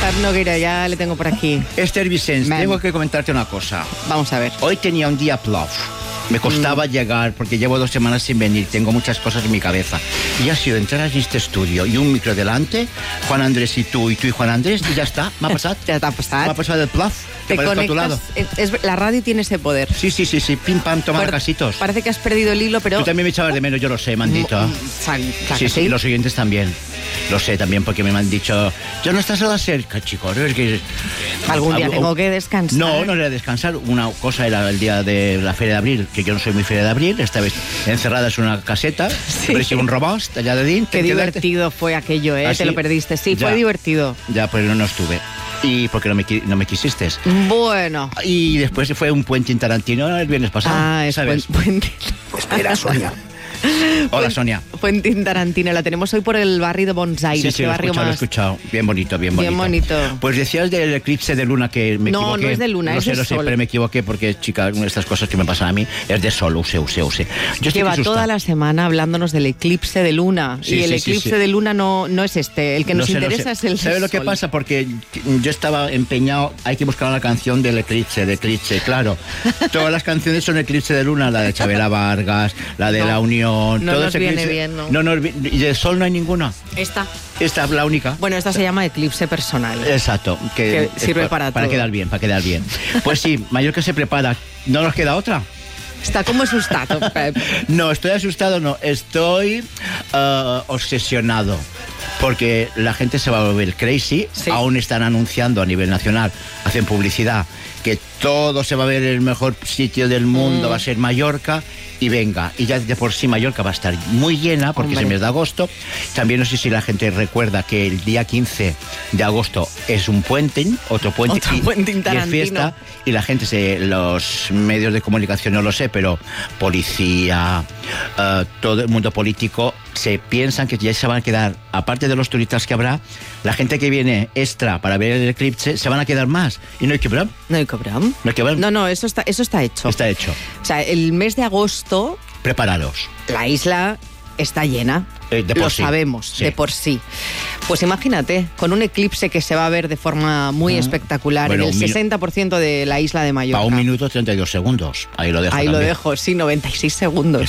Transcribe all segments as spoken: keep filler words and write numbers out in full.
Pep Noguera, ya le tengo por aquí. Esther Vicens, Man. tengo que comentarte una cosa. Vamos a ver. Hoy tenía un día plof. Me costaba mm. llegar porque llevo dos semanas sin venir. Tengo muchas cosas en mi cabeza. Y ha sido entrar en este estudio y un micro delante, Juan Andrés y tú, y tú y Juan Andrés, y ya está. M'ha passat. Ja t'ha passat. M'ha passat el plof. Te conectas. Es, es, la radio tiene ese poder. Sí, sí, sí, sí. Pim, pam, toma Pero, casitos. Parece que has perdido el hilo, pero... Tú también me echabas de menos, yo lo sé, me han dicho. Claro, sí, sí, sí, los oyentes también. Lo sé también porque me han dicho, ya no estás a la cerca, chicos. Es que... Algún día tengo que descansar. No, no era descansar. Una cosa era el día de la Feria de Abril, que yo no soy muy Feria de Abril. Esta vez encerrada en una caseta. Sí. Parecía un robot allá de Din. Qué divertido fue aquello, ¿eh? ¿Ah, te sí? Lo perdiste. Sí, ya. Fue divertido. Ya, pues no, no estuve. Y porque no me, no me quisiste. Bueno. Y después fue un puente en Tarantino el viernes pasado. Ah, es ¿sabes? puente. Espera, Sonia. Hola, Sonia. Fuente Tarantino, la tenemos hoy por el barrio de Buenos Aires. Sí, sí, lo he escuchado, más... lo he escuchado. Bien bonito, bien bonito. Bien bonito. Pues decías del eclipse de luna que me no, equivoqué. No, no es de luna, no es sé, de no sol. sé, pero me equivoqué porque, chica, estas cosas que me pasan a mí es de sol, use, use, use. Yo Lleva toda la semana hablándonos del eclipse de luna. Sí, y el sí, eclipse sí, sí. de luna no, no es este. El que nos no sé, interesa no sé. es el ¿Sabes sol. lo que pasa? Porque yo estaba empeñado, hay que buscar una canción del eclipse, de eclipse, claro. Todas las canciones son eclipse de luna, la de Chabela Vargas, la de no, La Unión. No todo nos ese viene eclipse. bien, ¿no? No, no, y de sol no hay ninguna. Esta. Esta es la única. Bueno, esta se llama eclipse personal. Exacto. Que, que sirve para, para todo. quedar bien, para quedar bien. Pues sí, Mallorca se prepara. ¿No nos queda otra? Está como asustado, Pep. No, estoy asustado, no. Estoy uh, obsesionado. Porque la gente se va a volver crazy. Sí. Aún están anunciando a nivel nacional, hacen publicidad, que todo se va a ver el mejor sitio del mundo, mm. va a ser Mallorca. Y venga, y ya de por sí Mallorca va a estar muy llena porque Hombre. es el mes de agosto. También no sé si la gente recuerda que el día quince de agosto es un puente, otro puente, otro y, puente y es fiesta. Y la gente, se, los medios de comunicación no lo sé, pero policía, uh, todo el mundo político, se piensan que ya se van a quedar, aparte de los turistas que habrá, la gente que viene extra para ver el eclipse, se van a quedar más. Y no hay que ver. No hay que ver. No hay que ver. No, no, eso está, eso está hecho. Está hecho. O sea, el mes de agosto... Prepararos. La isla está llena. Eh, de por Lo sí. sabemos, sí. de por sí. Pues imagínate, con un eclipse que se va a ver de forma muy uh-huh. espectacular bueno, en el sesenta por ciento de la isla de Mallorca. A un minuto treinta y dos segundos. Ahí lo dejo Ahí también. lo dejo, sí, noventa y seis segundos.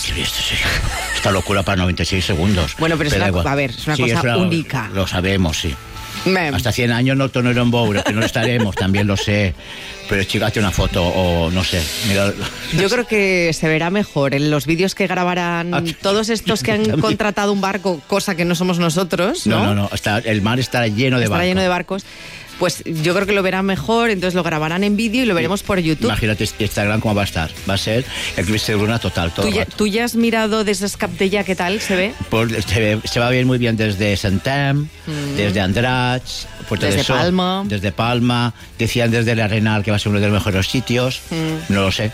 Esta locura para noventa y seis segundos. Bueno, pero, pero es una, a ver, es una sí, cosa es una, única. Lo sabemos, sí. Mem. Hasta cien años no tonerón bouro, que no estaremos, también lo sé. Pero chígate una foto o no sé. Mira. Yo creo que se verá mejor en los vídeos que grabarán ah, todos estos que han también. contratado un barco, cosa que no somos nosotros, ¿no? No, no, no. Está, el mar estará lleno de estará barcos. lleno de barcos. Pues yo creo que lo verán mejor, entonces lo grabarán en vídeo y lo veremos por YouTube. Imagínate Instagram cómo va a estar. Va a ser el eclipse de luna total. Todo ¿Tú, ya, ¿Tú ya has mirado desde Escapdella qué tal se ve? Pues se, ve, se va bien muy bien desde Sentem, mm. desde Andratx, Puerto desde de Sol, Palma. Desde Palma. Decían desde el Arenal que va a ser uno de los mejores sitios. Mm. No lo sé.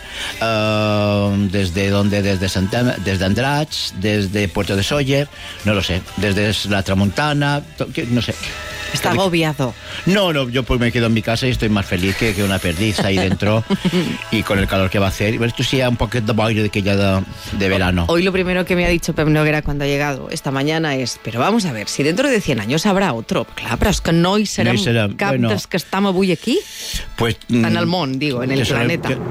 Uh, ¿Desde dónde? Desde Sentem, desde Andratx, desde Puerto de Sóller. No lo sé. Desde la Tramuntana. No sé. Está agobiado. No, no, yo pues me quedo en mi casa y estoy más feliz que, que una perdiz ahí dentro y con el calor que va a hacer. Esto sí, un poquito de aire de que ya de, de verano. Hoy lo primero que me ha dicho Pep Noguera cuando ha llegado esta mañana es, pero vamos a ver, si dentro de cien años habrá otro. Clar, però és que no hi serem, no hi serem. cap bueno, dels que estem avui aquí. Pues, en el món, digo, en el planeta. Que...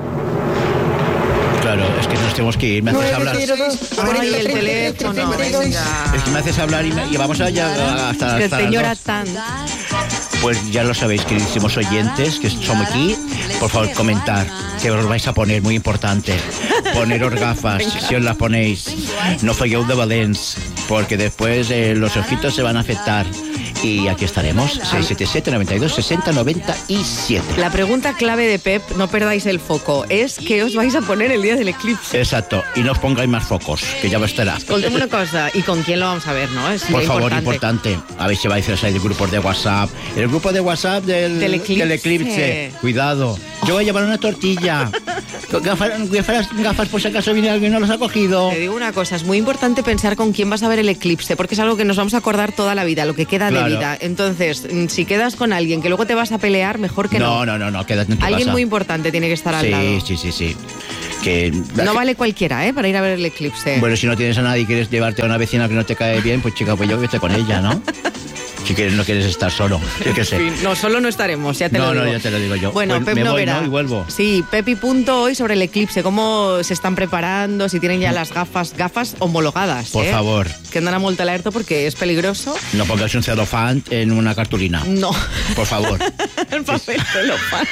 Claro, es que nos tenemos que ir, me haces hablar. Ay, el teléfono, venga. Es que me haces hablar y, me, y vamos allá hasta, es que hasta te llora tan. Pues ya lo sabéis, queridísimos oyentes, que somos aquí. Por favor, comentar que os vais a poner, muy importante. Poneros gafas, si os las ponéis. No falleu de valents, porque después eh, los ojitos se van a afectar. Y aquí estaremos, seis siete siete, noventa y dos, sesenta, noventa y siete. La pregunta clave de Pep, no perdáis el foco, es ¿qué os vais a poner el día del eclipse? Exacto, y no os pongáis más focos, que ya bastará. Escoltemos una cosa, ¿y con quién lo vamos a ver, no? Es Por favor, importante. importante. A ver si vais a hacer grupos de WhatsApp. El grupo de WhatsApp del, del, eclipse. del eclipse. Cuidado. Yo voy a llevar una tortilla. Gafas, gafas, gafas por si acaso viene alguien y no los ha cogido. Te digo una cosa, es muy importante pensar con quién vas a ver el eclipse, porque es algo que nos vamos a acordar toda la vida, lo que queda claro. de vida. Entonces, si quedas con alguien que luego te vas a pelear, mejor que no. No, no, no, no, quédate en tu Alguien casa. muy importante tiene que estar al sí, lado. Sí, sí, sí, que no vale cualquiera, ¿eh? Para ir a ver el eclipse. Bueno, si no tienes a nadie y quieres llevarte a una vecina que no te cae bien, pues chica, pues yo vete con ella, ¿no? Si quieres, no quieres estar solo. Yo qué sé. Sí, no, solo no estaremos, ya te no, lo digo. No, no, ya te lo digo yo. Bueno, pues Pep me Noguera. voy, ¿no? Y vuelvo. Sí, Pep y punto hoy sobre el eclipse. ¿Cómo se están preparando? Si tienen ya las gafas, gafas homologadas. Por eh? favor. Que andan a molta alerta porque es peligroso. No pongas un celofán en una cartulina. No. Por favor. El papel celofán.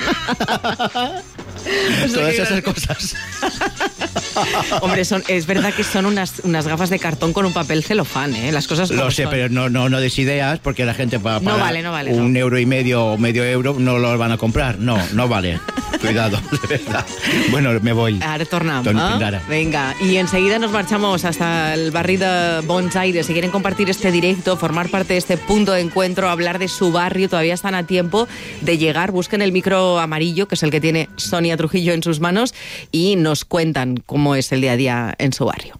Todas esas cosas. Hombre, son, es verdad que son unas, unas gafas de cartón con un papel celofán, ¿eh? Las cosas como Lo sé, son. pero no, no, no des ideas porque la gente para No vale, no vale, un no. euro y medio o medio euro no lo van a comprar. No, no vale. Cuidado, de verdad. Bueno, me voy. Ara tornem, Tornem, eh? ara. Venga, y enseguida nos marchamos hasta el barrio de Bons Aires. Si quieren compartir este directo, formar parte de este punto de encuentro, hablar de su barrio, todavía están a tiempo de llegar. Busquen el micro amarillo, que es el que tiene Sonia Trujillo en sus manos, y nos cuentan cómo es el día a día en su barrio.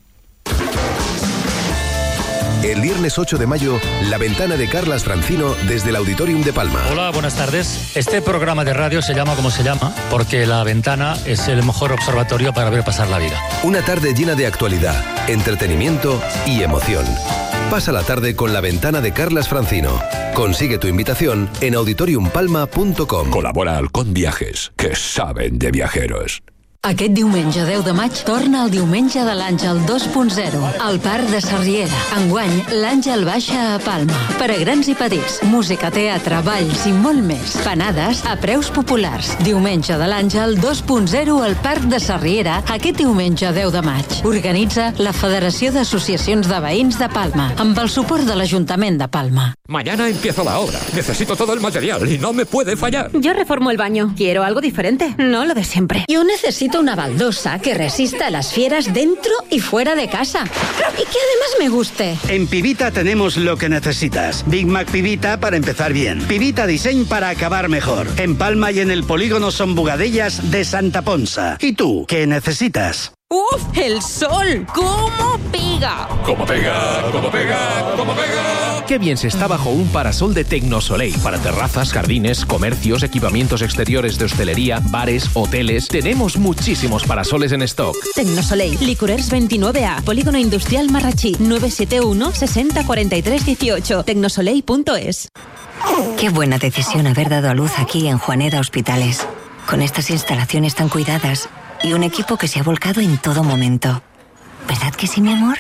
El viernes ocho de mayo, La Ventana de Carlas Francino desde el Auditorium de Palma. Hola, buenas tardes. Este programa de radio se llama como se llama porque La Ventana es el mejor observatorio para ver pasar la vida. Una tarde llena de actualidad, entretenimiento y emoción. Pasa la tarde con La Ventana de Carlas Francino. Consigue tu invitación en auditorium palma punto com. Colabora Halcón Viajes, que saben de viajeros. Aquest diumenge deu de maig torna el diumenge de l'Àngel dos punt zero al Parc de Sarriera. Enguany, l'Àngel baixa a Palma. Per a grans i petits, música, teatre, balls i molt més. Panades a preus populars. Diumenge de l'Àngel dos punt zero al Parc de Sarriera aquest diumenge deu de maig. Organitza la Federació d'Associacions de Veïns de Palma amb el suport de l'Ajuntament de Palma. Mañana empiezo la obra. Necesito todo el material y no me puede fallar. Yo reformo el baño. Quiero algo diferente, no lo de siempre. Yo necesito una baldosa que resista a las fieras dentro y fuera de casa. Y que además me guste. En Pivita tenemos lo que necesitas. Big Mac Pivita para empezar bien. Pivita Design para acabar mejor. En Palma y en el polígono Son Bugadellas de Santa Ponsa. ¿Y tú, qué necesitas? ¡Uf! ¡El sol! ¿Cómo pega? ¿Cómo pega? ¿Cómo pega? ¿Cómo pega? Qué bien se está bajo un parasol de Tecnosoleil. Para terrazas, jardines, comercios, equipamientos exteriores de hostelería, bares, hoteles. Tenemos muchísimos parasoles en stock. Tecnosoleil, Licorers veintinueve A, Polígono Industrial Marrachí, nueve siete uno, sesenta, cuarenta y tres, dieciocho, tecnosoleil punto es. Qué buena decisión haber dado a luz aquí en Juaneda Hospitales. Con estas instalaciones tan cuidadas y un equipo que se ha volcado en todo momento. ¿Verdad que sí, mi amor?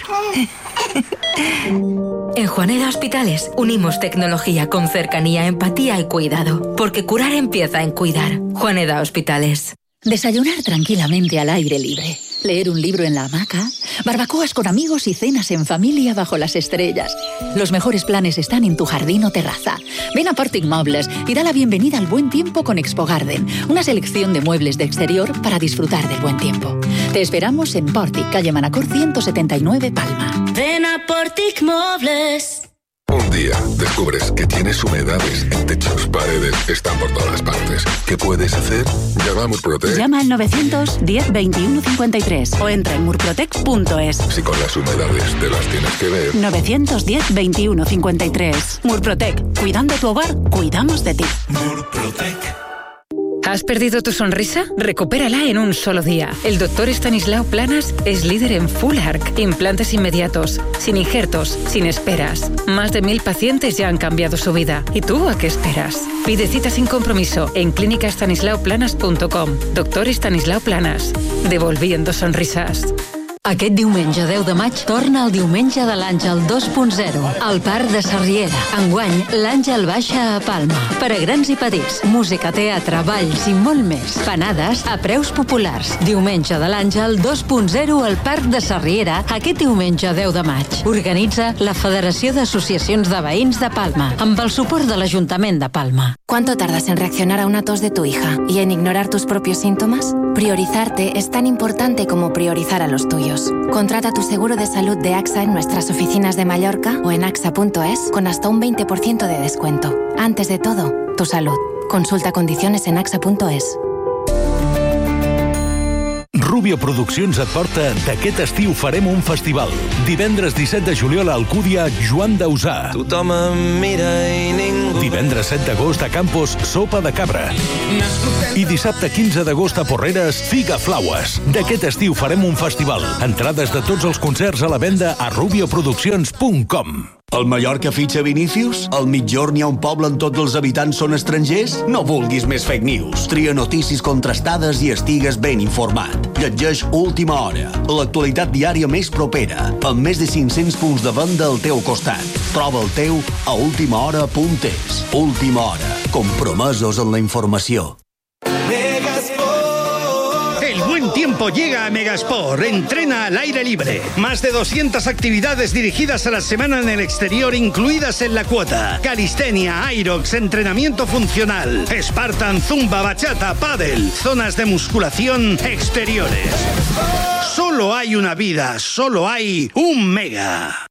En Juaneda Hospitales unimos tecnología con cercanía, empatía y cuidado. Porque curar empieza en cuidar. Juaneda Hospitales. Desayunar tranquilamente al aire libre. Leer un libro en la hamaca. Barbacoas con amigos y cenas en familia bajo las estrellas. Los mejores planes están en tu jardín o terraza. Ven a Portic Mobles y da la bienvenida al buen tiempo con Expo Garden. Una selección de muebles de exterior para disfrutar del buen tiempo. Te esperamos en Portic, calle Manacor ciento setenta y nueve, Palma. Ven a Portic Mobles. Un día descubres que tienes humedades en techos, paredes, están por todas partes. ¿Qué puedes hacer? Llama a Murprotec. Llama al novecientos diez veintiuno cincuenta y tres o entra en murprotec punto es. Si con las humedades te las tienes que ver. novecientos diez veintiuno cincuenta y tres. Murprotec. Cuidando tu hogar, cuidamos de ti. Murprotec. ¿Has perdido tu sonrisa? Recupérala en un solo día. El doctor Estanislao Planas es líder en Full Arc, implantes inmediatos, sin injertos, sin esperas. Más de mil pacientes ya han cambiado su vida. ¿Y tú a qué esperas? Pide cita sin compromiso en clínica estanislao planas punto com. Doctor Estanislao Planas. Devolviendo sonrisas. Aquest diumenge deu de maig torna el diumenge de l'Àngel dos punt zero al Parc de Sarriera. Enguany, l'Àngel baixa a Palma. Per a grans i petits, música, teatre, balls i molt més. Panades a preus populars. Diumenge de l'Àngel dos punt zero al Parc de Sarriera aquest diumenge deu de maig. Organitza la Federació d'Associacions de Veïns de Palma amb el suport de l'Ajuntament de Palma. ¿Cuánto tardas en reaccionar a una tos de tu hija y en ignorar tus propios síntomas? Priorizarte es tan importante como priorizar a los tuyos. Contrata tu seguro de salud de AXA en nuestras oficinas de Mallorca o en axa punto es con hasta un veinte por ciento de descuento. Antes de todo, tu salud. Consulta condiciones en axa punto es. Rubio Produccions et porta d'aquest estiu farem un festival. Divendres disset de juliol a Alcúdia, Joan Dausà. Tothom em mira i ningú... Divendres set d'agost a Campos, Sopa de Cabra. I dissabte quinze d'agost a Porreres, Figa Flaues. D'aquest estiu farem un festival. Entrades de tots els concerts a la venda a rubio produccions punt com. El Mallorca fitxa Vinícius? Al mitjorn hi ha un poble on tots els habitants són estrangers? No vulguis més fake news. Tria notícies contrastades i estigues ben informat. Llegeix Última Hora, l'actualitat diària més propera, amb més de cinc-cents punts de venda al teu costat. Troba el teu a última hora punt es. Última Hora, compromesos en la informació. El buen tiempo llega a Megasport. Entrena al aire libre. Más de doscientas actividades dirigidas a la semana en el exterior, incluidas en la cuota. Calistenia, Aerox, entrenamiento funcional, Spartan, Zumba, Bachata, Pádel, zonas de musculación exteriores. Solo hay una vida, solo hay un Mega.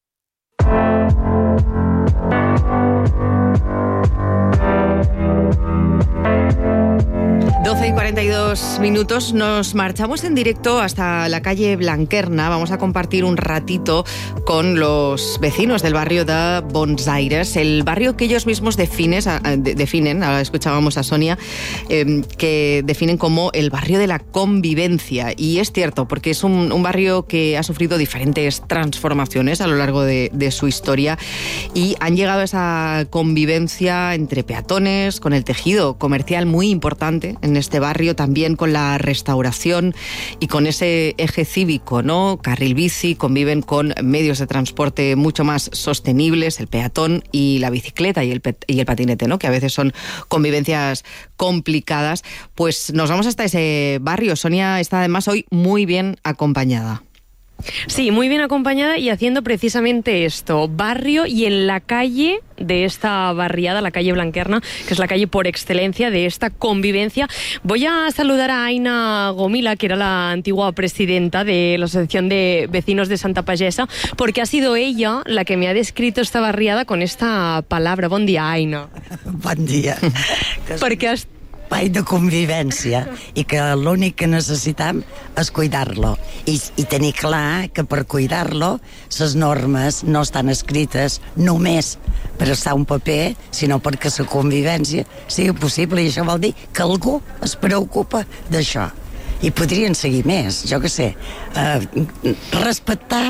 doce y cuarenta y dos minutos, nos marchamos en directo hasta la calle Blanquerna. Vamos a compartir un ratito con los vecinos del barrio de Bons Aires, el barrio que ellos mismos defines, definen, ahora escuchábamos a Sonia, eh, que definen como el barrio de la convivencia. Y es cierto, porque es un, un barrio que ha sufrido diferentes transformaciones a lo largo de, de su historia y han llegado a esa convivencia entre peatones, con el tejido comercial muy importante en este barrio, también con la restauración y con ese eje cívico, ¿no? Carril bici, conviven con medios de transporte mucho más sostenibles, el peatón y la bicicleta y el, y el patinete, ¿no? Que a veces son convivencias complicadas. Pues nos vamos hasta ese barrio. Sonia está además hoy muy bien acompañada. Sí, muy bien acompañada y haciendo precisamente esto, barrio y en la calle de esta barriada, la calle Blanquerna, que es la calle por excelencia de esta convivencia. Voy a saludar a Aina Gomila, que era la antigua presidenta de la Asociación de Vecinos de Santa Pagesa, porque ha sido ella la que me ha descrito esta barriada con esta palabra. Bon dia, Aina. Bon dia. Perquè has espai de convivència i que l'únic que necessitam és cuidar-lo i, i tenir clar que per cuidar-lo les normes no estan escrites només per estar un paper, sinó perquè la convivència sigui possible, i això vol dir que algú es preocupa d'això. I podrien seguir més, jo què sé, eh, respectar,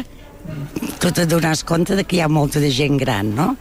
tu t'adones compte de que hi ha molta de gent gran, no?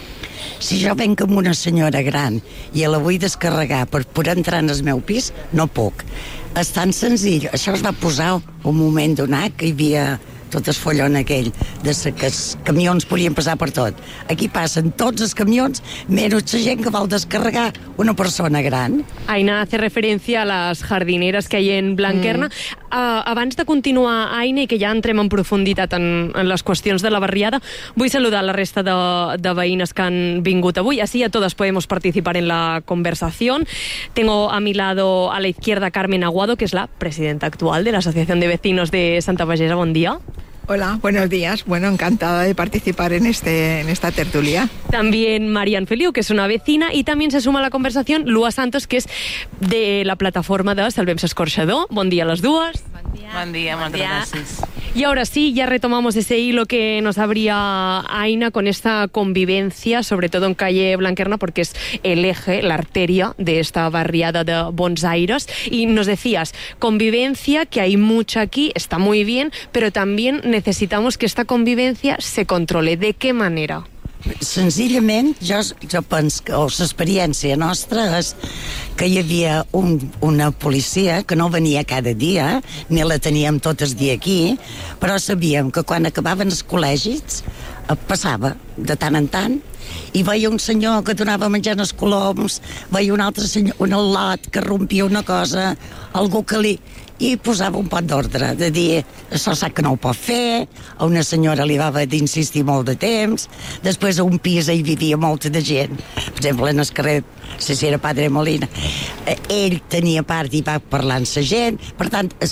Si jo venc amb una senyora gran i la vull descarregar per poder entrar en el meu pis, no puc. És tan senzill. Això es va posar un moment donat que hi havia tot el follon aquell de que els camions podien passar per tot. Aquí passen tots els camions, menys la gent que vol descarregar una persona gran. Aina hace referència a les jardineres que hi ha en Blanquerna. Mm. Uh, abans de continuar, Aina, i que ja entrem en profunditat en, en les qüestions de la barriada, vull saludar la resta de, de veïnes que han vingut avui. Así a todas podemos participar en la conversación. Tengo a mi lado a la izquierda Carmen Aguado, que es la presidenta actual de la Asociación de Vecinos de Santa Pagesa. Buen día. Hola, buenos días. Bueno, encantada de participar en, este, en esta tertulia. También Marian Feliu, que es una vecina, y también se suma a la conversación Lua Santos, que es de la plataforma de Salvem Escorxador. Bon dia a les dues. Bon dia. Bon dia, moltes gràcies. Y ahora sí, ya retomamos ese hilo que nos abría Aina con esta convivencia, sobre todo en calle Blanquerna, porque es el eje, la arteria de esta barriada de Bons Aires. Y nos decías, convivencia, que hay mucha aquí, está muy bien, pero también necesitamos que esta convivencia se controle. ¿De qué manera? Senzillament, jo, jo penso que l'experiència nostra és que hi havia un, una policia que no venia cada dia, ni la teníem tot el dia aquí, però sabíem que quan acabaven els col·legis passava de tant en tant i veia un senyor que donava menjant els coloms, veia un altre senyor, un al·lot que rompia una cosa, algú que li... i posava un pot d'ordre, de dir això sap que no ho pot fer, a una senyora li va haver d'insistir molt de temps, després a un pis hi vivia molta de gent, per exemple en el carrer si era Padre Molina, ell tenia part i va parlar amb la gent, per tant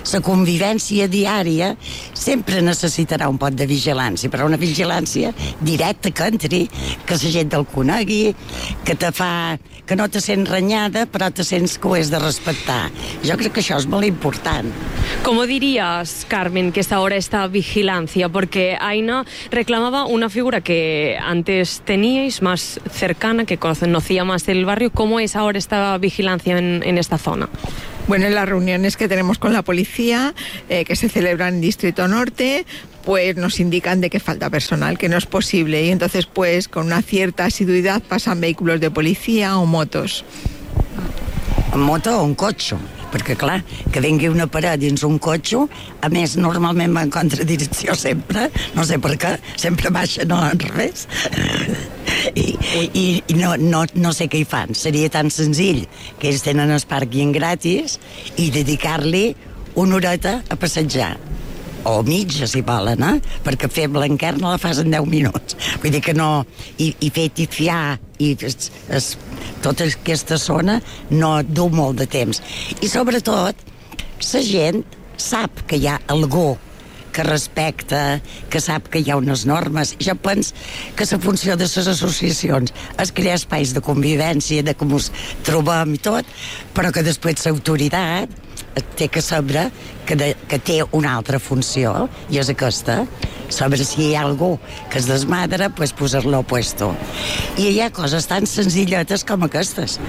la convivència diària sempre necessitarà un pot de vigilància, però una vigilància directa que entri, que la gent el conegui, que te fa, que no te sents renyada, però te sents que ho has de respectar. Jo crec que això és molt important. ¿Cómo dirías, Carmen, que es ahora esta vigilancia? Porque Aina reclamaba una figura que antes teníais, más cercana, que conocía más el barrio. ¿Cómo es ahora esta vigilancia en, en esta zona? Bueno, en las reuniones que tenemos con la policía, eh, que se celebran en Distrito Norte, pues nos indican de que falta personal, que no es posible. Y entonces, pues, con una cierta asiduidad pasan vehículos de policía o motos. En moto o un cotxe, perquè clar, que vingui una parada dins un cotxe, a més normalment va en contradirecció sempre, no sé per què, sempre baixa, no en revés. I, i, i no, no, no sé què hi fan. Seria tan senzill que ells tenen el pàrquing gratis i dedicar-li una horeta a passejar, o mitja si volen, eh? Perquè fer Blanquerna la fas en deu minuts, vull dir que no, i, i fer Tifià i es, es, tota aquesta zona no du molt de temps, i sobretot la gent sap que hi ha algú que respecta, que sap que hi ha unes normes. Jo penso que la funció de les associacions és crear espais de convivència, de com ens trobem i tot, però que després l'autoritat té que saber que, de, que té una altra funció, i és aquesta, saber si hi ha algú que es desmadra, pues posar-lo a puesto. I hi ha coses tan senzilletes com aquestes.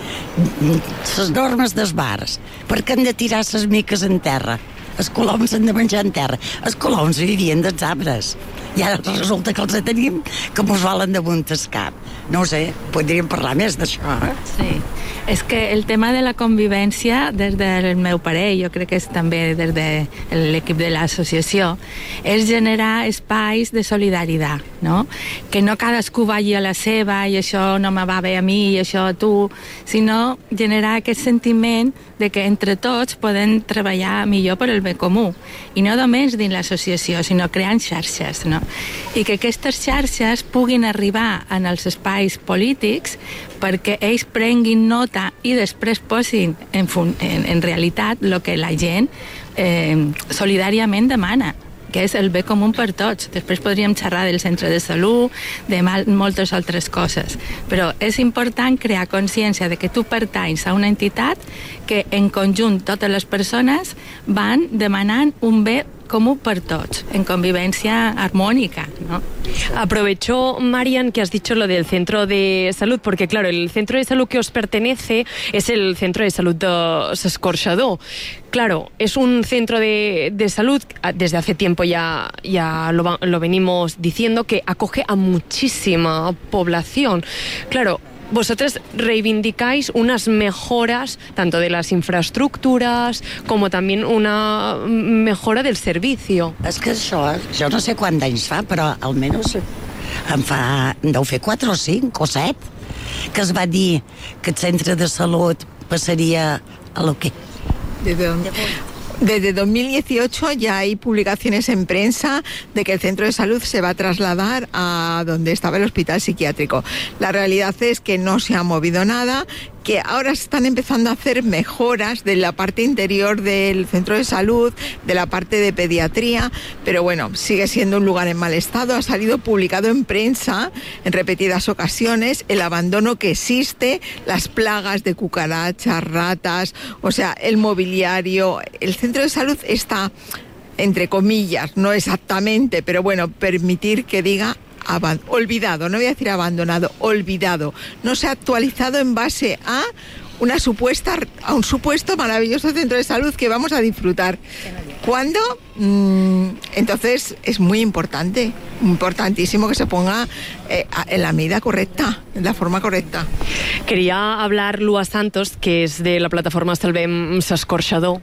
Les normes dels bars, per què han de tirar les miques en terra? Els coloms han de menjar en terra. Els coloms vivien dels arbres. I ara resulta que els tenim que mos volen damunt el cap. No ho sé, podríem parlar més d'això. Eh? Sí, és que el tema de la convivència, des del meu parer, jo crec que és també des de l'equip de l'associació, és generar espais de solidaritat, no? Que no cadascú vagi a la seva i això no me va bé a mi i això a tu, sinó generar aquest sentiment de que entre tots podem treballar millor per el bé comú. I no només dins l'associació, sinó creant xarxes, no? I que aquestes xarxes puguin arribar en els espais polítics perquè ells prenguin nota i després posin en, en, en realitat el que la gent eh, solidàriament demana, que és el bé comú per tots. Després podríem xerrar del centre de salut, de mal, moltes altres coses, però és important crear consciència de que tu pertanys a una entitat que en conjunt totes les persones van demanant un bé común por todos, en convivencia armónica, ¿no? Aprovecho, Marian, que has dicho lo del centro de salud, porque claro, el centro de salud que os pertenece es el centro de salud de S'Escorxador. Claro, es un centro de, de salud, desde hace tiempo ya, ya lo, lo venimos diciendo, que acoge a muchísima población. Claro, vosotros reivindicáis unas mejoras tanto de las infraestructuras como también una mejora del servicio. És que això, jo no sé quants anys fa, però almenys en fa, deu fer quatre o cinc o set, que es va dir que el centre de salut passaria a lo que... ¿De dónde? Desde dos mil dieciocho ya hay publicaciones en prensa de que el centro de salud se va a trasladar a donde estaba el hospital psiquiátrico. La realidad es que no se ha movido nada, que ahora se están empezando a hacer mejoras de la parte interior del centro de salud, de la parte de pediatría, pero bueno, sigue siendo un lugar en mal estado. Ha salido publicado en prensa en repetidas ocasiones el abandono que existe, las plagas de cucarachas, ratas, o sea, el mobiliario. El centro de salud está, entre comillas, no exactamente, pero bueno, permitir que diga olvidado, no voy a decir abandonado, olvidado. No se ha actualizado en base a una supuesta, a un supuesto maravilloso centro de salud que vamos a disfrutar. ¿Cuándo? Mm, entonces es muy importante, importantísimo que se ponga eh, en la medida correcta, en la forma correcta. Quería hablar Lua Santos, que és de la plataforma Salvem S'Escorxador.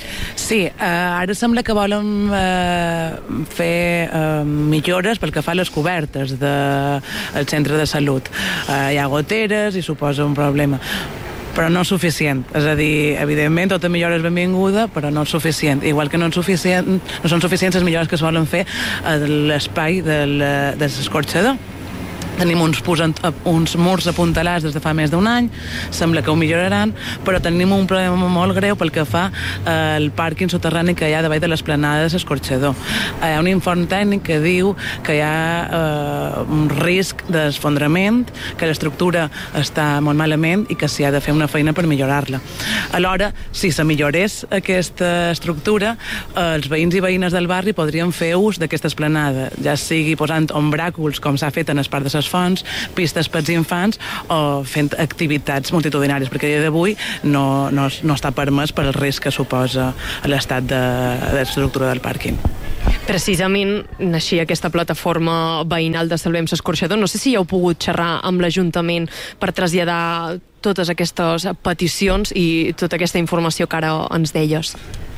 Sí, eh, ara sembla que volen eh, fer eh, millores pel que fa a les cobertes del de, centre de salut. Eh, hi ha goteres i suposa un problema, però no és suficient. És a dir, evidentment, tota millora és benvinguda, però no és suficient. Igual que no, és suficient, no són suficients les millores que es volen fer a l'espai del, de l'escorxador. Tenim uns, uns murs apuntalats des de fa més d'un any, sembla que ho milloraran, però tenim un problema molt greu pel que fa al pàrquing soterrani que hi ha davall de l'esplanada de l'Escorxador. Hi ha un informe tècnic que diu que hi ha eh, un risc d'esfondrament, que l'estructura està molt malament i que s'hi ha de fer una feina per millorar-la. Alhora, si se millorés aquesta estructura, eh, els veïns i veïnes del barri podrien fer ús d'aquesta esplanada, ja sigui posant ombràculs, com s'ha fet en el Parc de les Fonts, pistes pels infants o fent activitats multitudinàries, perquè a dia d'avui no, no, no està permès per el risc que suposa l'estat de, de l'estructura del pàrquing. Precisament naixia aquesta plataforma veïnal de Salvem l'Escorxador. No sé si ja heu pogut xerrar amb l'Ajuntament per traslladar totes aquestes peticions i tota aquesta informació que ara ens deies.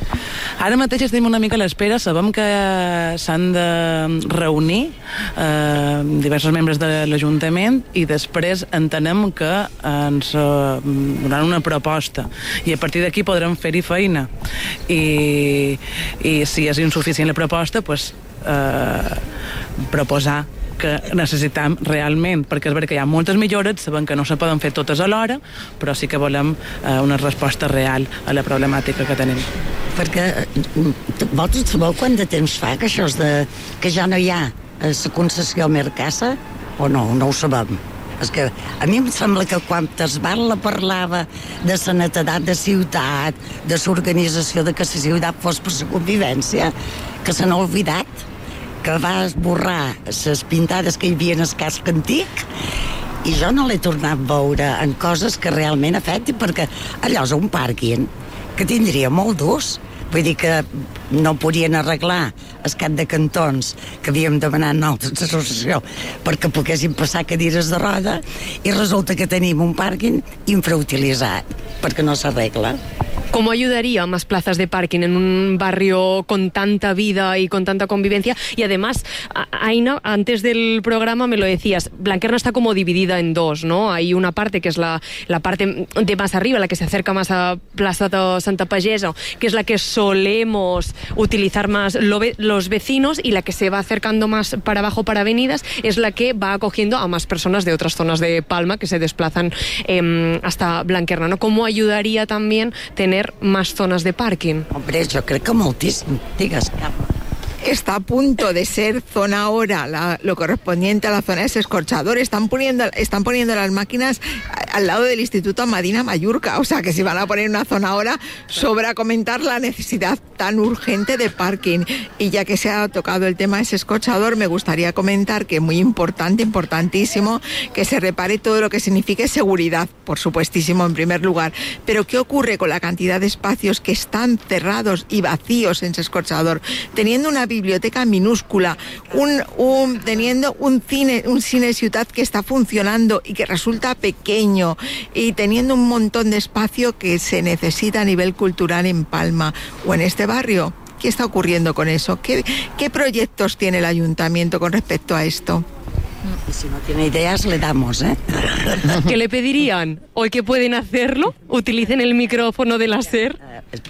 Ara mateix estem una mica a l'espera, sabem que s'han de reunir eh, diversos membres de l'Ajuntament i després entenem que ens eh, donaran una proposta i a partir d'aquí podrem fer-hi feina i, i si és insuficient la proposta, pues, eh, proposar que necessitem realment, perquè és veritat que hi ha moltes millores, sabem que no se poden fer totes alhora, però sí que volem eh, una resposta real a la problemàtica que tenim. Perquè vosaltres sabeu quant de temps fa que això és de, que ja no hi ha la concessió a Mercassa o no? No ho sabem. És que a mi em sembla que quan es parla parlava de la netedat de ciutat, de l'organització de que la ciutat fos per la convivència, que se n'ha oblidat, que va esborrar les pintades que hi havia en el casc antic i jo no l'he tornat a veure en coses que realment afectin, perquè allò és un pàrquing que tindria molt d'ús. Vull dir que no podien arreglar el cap de cantons que havíem demanat nosaltres l'associació perquè poguessin passar cadires de roda i resulta que tenim un pàrquing infrautilitzat perquè no s'arregla. ¿Cómo ayudaría más plazas de parking en un barrio con tanta vida y con tanta convivencia? Y además, Aina, antes del programa me lo decías, Blanquerna está como dividida en dos, ¿no? Hay una parte que es la, la parte de más arriba, la que se acerca más a Plaza de Santa Pagesa, que es la que solemos utilizar más lo, los vecinos, y la que se va acercando más para abajo, para avenidas, es la que va acogiendo a más personas de otras zonas de Palma que se desplazan eh, hasta Blanquerna, ¿no? ¿Cómo ayudaría también tener más zonas de parking? Hombre, yo creo que moltísimo. Digas, está a punto de ser zona ahora, la, lo correspondiente a la zona de ese escorchador. Están poniendo, están poniendo las máquinas al lado del Instituto Madina Mallorca. O sea, que si van a poner una zona ahora, sobra comentar la necesidad tan urgente de parking. Y ya que se ha tocado el tema de ese escorchador, me gustaría comentar que es muy importante, importantísimo, que se repare todo lo que signifique seguridad, por supuestísimo, en primer lugar. Pero ¿qué ocurre con la cantidad de espacios que están cerrados y vacíos en ese escorchador? Teniendo una biblioteca minúscula, un, un, teniendo un cine, un cine ciudad que está funcionando y que resulta pequeño, y teniendo un montón de espacio que se necesita a nivel cultural en Palma o en este barrio. ¿Qué está ocurriendo con eso? ¿Qué, qué proyectos tiene el ayuntamiento con respecto a esto? Y si no tiene ideas, le damos, ¿eh? ¿Qué le pedirían? ¿Hoy que pueden hacerlo? ¿Utilicen el micrófono del SER?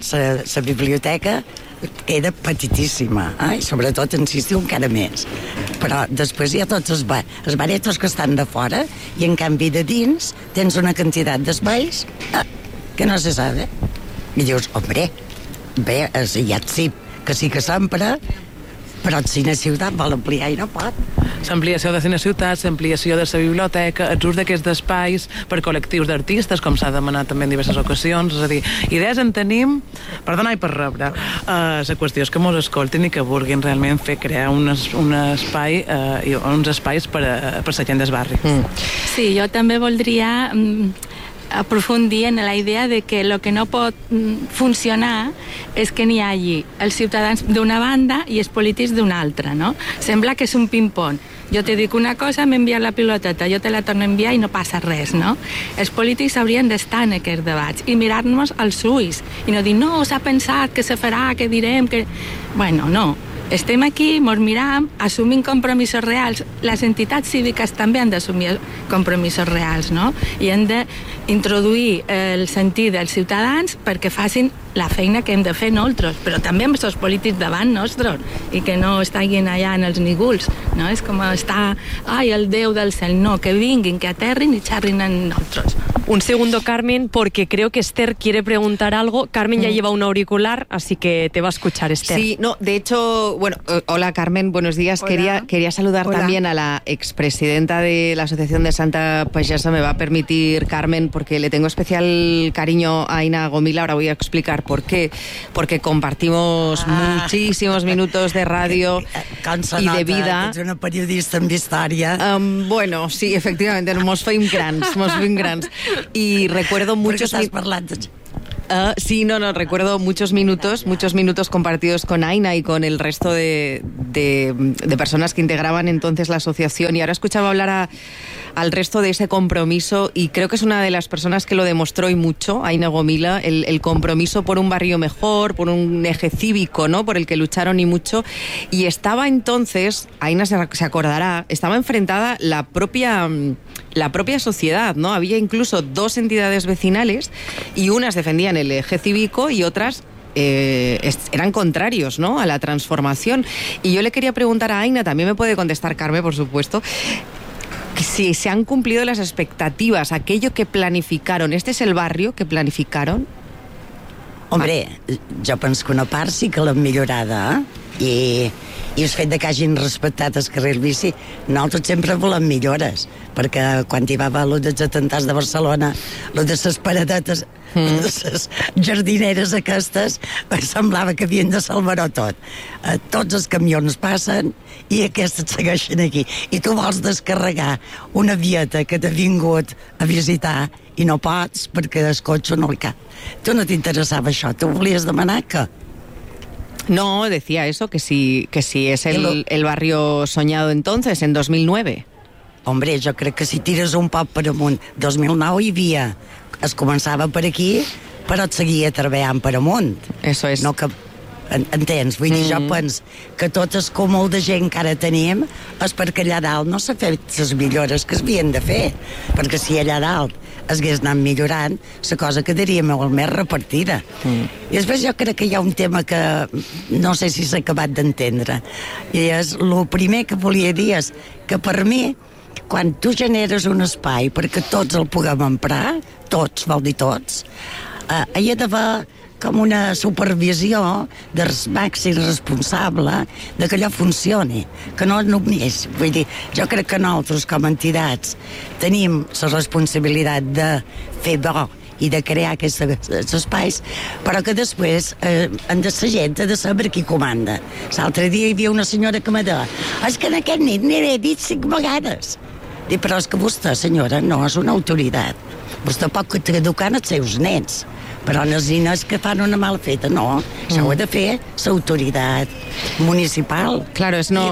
La biblioteca era petitíssima, eh? I sobretot insistiu encara més. Però després hi ha tots els, ba els baretos que estan de fora i en canvi de dins tens una quantitat d'espais eh, que no se sabe. I dius, hombre, bé, hi ha el C I P, que sí que sempre, però el Cine Ciutat vol ampliar i no pot. L'ampliació de Cine Ciutat, l'ampliació de la biblioteca, els ús d'aquests espais per col·lectius d'artistes, com s'ha demanat també en diverses ocasions. És a dir, idees en tenim per donar i per rebre. Uh, la qüestió és que mos escoltin i que vulguin realment fer crear un, un espai uh, i uns espais per a, per a la gent del barri. Mm. Sí, jo també voldria mm, aprofundir en la idea de que el que no pot mm, funcionar és que n'hi hagi els ciutadans d'una banda i els polítics d'una altra, no? Sembla que és un ping-pong. Jo te dic una cosa, m'envia la piloteta, jo te la torno a enviar i no passa res, no? Els polítics haurien d'estar en aquests debats i mirar-nos als ulls i no dir, no, s'ha pensat que se farà, que direm, que... Bueno, no. Estem aquí, mos miram, assumim compromisos reals. Les entitats cíviques també han d'assumir compromisos reals, no? I han d'introduir el sentit dels ciutadans perquè facin la feina que hem de fer nosaltres, però també amb els polítics davant nostres, i que no estiguin allà en els nígols, no? És com estar, ai, el Déu del cel, no, que vinguin, que aterrin i xerrin en nosaltres. Un segundo, Carmen, porque creo que Esther quiere preguntar algo. Carmen ya mm. lleva un auricular, así que te va a escuchar, Esther. Sí, no, de hecho, bueno, hola Carmen, buenos días. Hola. Quería, quería saludar hola. también a la expresidenta de la Asociación de Santa Pagesa. Me va a permitir, Carmen, porque le tengo especial cariño a Aina Gomila. Ahora voy a explicar por qué. Porque compartimos ah. muchísimos minutos de radio y de vida. Ets una periodista amb història. Um, bueno, sí, efectivamente, mos feim grans, mos feim grans. Y recuerdo muchos... Perquè estàs parlant... Uh, sí, no, no, recuerdo muchos minutos, muchos minutos compartidos con Aina y con el resto de, de, de personas que integraban entonces la asociación, y ahora escuchaba hablar a, al resto de ese compromiso, y creo que es una de las personas que lo demostró y mucho, Aina Gomila, el, el compromiso por un barrio mejor, por un eje cívico, ¿no?, por el que lucharon y mucho, y estaba entonces, Aina se, se acordará, estaba enfrentada la propia... la propia sociedad, ¿no? Había incluso dos entidades vecinales y unas defendían el eje cívico y otras eh, eran contrarios, ¿no?, a la transformación. Y yo le quería preguntar a Aina, también me puede contestar Carme, por supuesto, si se han cumplido las expectativas, aquello que planificaron. ¿Este es el barrio que planificaron? Hombre, jo penso que una part sí que l'hem millorada, eh? I, i el fet de que hagin respectat els carrils bici, nosaltres sempre volem millores, perquè quan hi va haver els atentats de Barcelona, lo de les paradetes, mm. de les jardineres aquestes, semblava que havien de salvar-ho tot. Eh, tots els camions passen i aquestes segueixen aquí. I tu vols descarregar una vieta que t'ha vingut a visitar i no pots perquè el cotxe no el cap. Tu no t'interessava això, tu volies demanar què? No, decía eso, que si, que si es el, el barrio soñado entonces, en dos mil nueve. Hombre, jo crec que si tires un poc per amunt, dos mil nou hi havia, es començava per aquí, però et seguia treballant per amunt. Eso es. No que, entens? Vull dir, mm. jo penso que tot el cúmul de gent que ara tenim és perquè allà dalt no s'ha fet les millores que s'havien de fer, perquè si allà dalt es hagués anat millorant, la cosa quedaria molt més repartida. Mm. I després jo crec que hi ha un tema que no sé si s'ha acabat d'entendre, i és, el primer que volia dir és que per mi, quan tu generes un espai perquè tots el puguem emprar, tots, vol dir tots, eh, hi ha d'haver com una supervisió del màxim responsable de que allò funcioni, que no només, vull dir, jo crec que nosaltres com a entitats tenim la responsabilitat de fer bo i de crear aquests espais, però que després eh, han de ser gent, ha de saber qui comanda. L'altre dia hi havia una senyora que me deia, és que en aquest nit n'he dit cinc vegades. Dic, però és que vostè, senyora, no és una autoritat. Vostè pot educar els seus nets, però no és que fan una mala feta, no. Això ho ha de fer l'autoritat municipal. Claro, es no,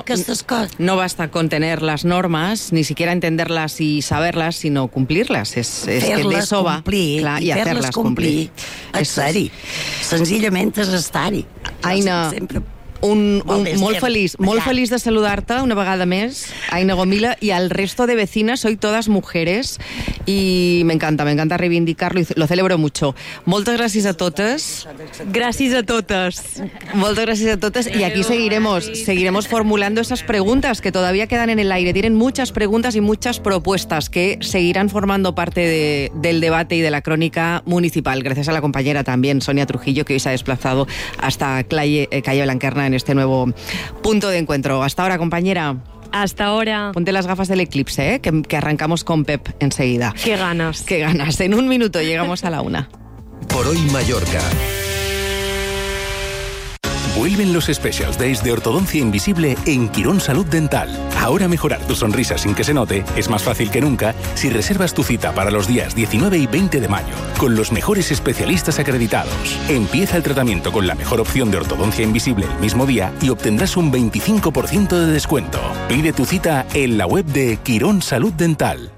no basta con tener las normas, ni siquiera entenderlas y saberlas, sino cumplirlas. Es, es que de eso va. Complir, clar, i, i fer-les complir. Estar-hi. Senzillament és estar-hi. Aina, un, un, molt feliç, molt feliç de saludar-te una vegada més, Aina Gomila, y al resto de vecinas, hoy todas mujeres, y me encanta, me encanta reivindicarlo y lo celebro mucho. Moltes gràcies a totes. Gràcies a totes. Moltes gràcies a totes, y aquí seguiremos, seguiremos formulando esas preguntas que todavía quedan en el aire. Tienen muchas preguntas y muchas propuestas que seguirán formando parte de, del debate y de la crónica municipal. Gracias a la compañera también, Sonia Trujillo, que hoy se ha desplazado hasta Calle, eh, Calle Blanquerna en este nuevo punto de encuentro. Hasta ahora, compañera. Hasta ahora. Ponte las gafas del eclipse, ¿eh? que, que arrancamos con Pep enseguida. Qué ganas. Qué ganas. En un minuto llegamos a la una. Por hoy Mallorca. Vuelven los Specials Days de Ortodoncia Invisible en Quirón Salud Dental. Ahora mejorar tu sonrisa sin que se note es más fácil que nunca si reservas tu cita para los días diecinueve y veinte de mayo con los mejores especialistas acreditados. Empieza el tratamiento con la mejor opción de ortodoncia invisible el mismo día y obtendrás un veinticinco por ciento de descuento. Pide tu cita en la web de Quirón Salud Dental.